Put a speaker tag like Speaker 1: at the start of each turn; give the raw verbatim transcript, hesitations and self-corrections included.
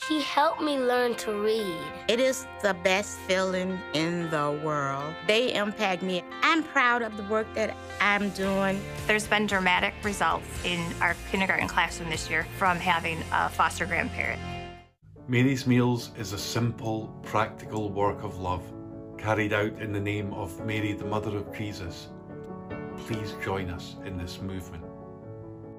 Speaker 1: He helped me learn to read.
Speaker 2: It is the best feeling in the world. They impact me. I'm proud of the work that I'm doing.
Speaker 3: There's been dramatic results in our kindergarten classroom this year from having a foster grandparent.
Speaker 4: Mary's Meals is a simple, practical work of love carried out in the name of Mary, the Mother of Jesus. Please join us in this movement.